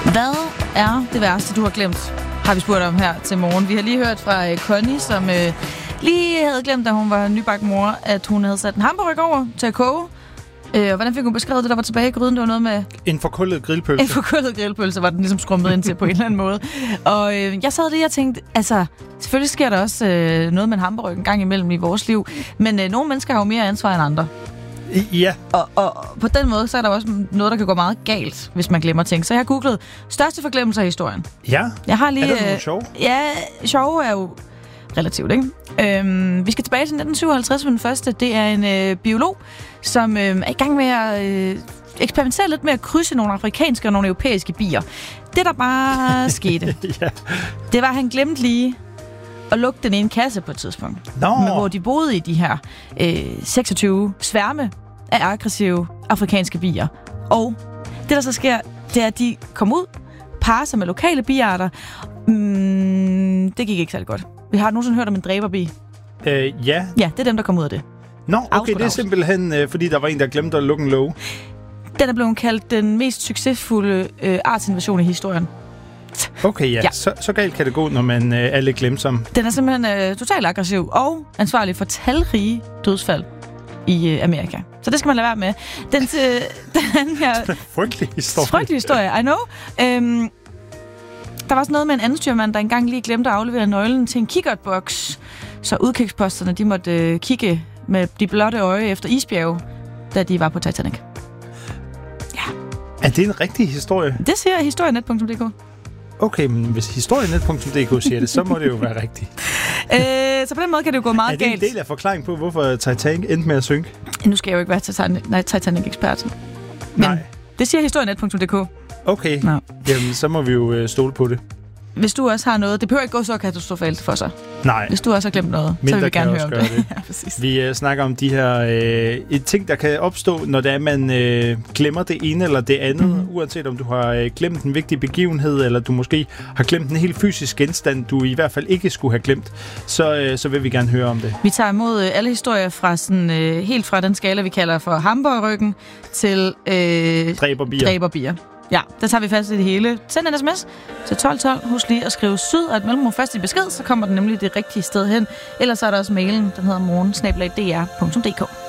Hvad er det værste, du har glemt, har vi spurgt om her til morgen. Vi har lige hørt fra Connie, som lige havde glemt, da hun var nybagt mor, at hun havde sat en hamburg over til at koge. Og hvordan fik hun beskrevet det, der var tilbage i gryden? Det var noget med... En forkullet grillpølse. En forkullet grillpølse var den ligesom skrumpet ind til på en eller anden måde. Og jeg sad lige og tænkte, altså, selvfølgelig sker der også noget med en hamburg en gang imellem i vores liv, men nogle mennesker har jo mere ansvar end andre. Ja. Og på den måde, så er der også noget, der kan gå meget galt, hvis man glemmer ting. Så jeg har googlet største forglemmelser i historien. Ja? Jeg har lige, er der nogle sjove? Ja, sjove er jo relativt, ikke? Vi skal tilbage til 1957 for den første. Det er en biolog, som er i gang med at eksperimentere lidt med at krydse nogle afrikanske og nogle europæiske bier. Det, der bare skete, ja. det var, at han glemte lige at lukke den ene kasse på et tidspunkt. Hvor de boede i de her 26 sværme af aggressive afrikanske bier. Og det, der så sker, det er, at de kommer ud, parer sig med lokale biarter. Det gik ikke særlig godt. Vi har nogensinde hørt om en dræberbi. Ja. Ja, det er dem, der kom ud af det. Nå, okay, det er simpelthen, fordi der var en, der glemte at lukke en låge. Den er blevet kaldt den mest succesfulde artsinvasion i historien. Okay, ja. Så galt kan det gå, når man er lidt glemsom. Den er simpelthen totalt aggressiv og ansvarlig for talrige dødsfald i Amerika. Så det skal man lade være med. Den her... Frygtelig historie. Frygtelig historie, I know. Der var også noget med en anden styrmand, der engang lige glemte at aflevere nøglen til en kikkertboks, så udkigsposterne, de måtte kigge med de blotte øje efter isbjerge, da de var på Titanic. Ja. Er det en rigtig historie? Det siger historienet.dk. Okay, men hvis historienet.dk siger det, så må det jo være rigtigt. Så på den måde kan det jo gå meget galt. Er det en del af forklaringen på, hvorfor Titanic endte med at synke? Nu skal jeg jo ikke være Titanic-ekspert. Men nej. Det siger historienet.dk. Okay, jamen så må vi jo stole på det. Hvis du også har noget, det behøver ikke gå så katastrofalt for sig. Nej. Hvis du også har glemt noget, så vil vi gerne høre om det. Ja, præcis. Vi snakker om de her ting, der kan opstå, når det er, man glemmer det ene eller det andet. Uanset om du har glemt en vigtig begivenhed, eller du måske har glemt en helt fysisk genstand, du i hvert fald ikke skulle have glemt, så vil vi gerne høre om det. Vi tager imod alle historier fra sådan, helt fra den skala, vi kalder for hamburgerryggen, til dræberbier. Ja, der tager vi fast i det hele. Send en sms til 1212. Husk lige at skrive syd og et mellemrum fast i besked, så kommer den nemlig det rigtige sted hen. Ellers så er der også mailen, den hedder morgen@dr.dk.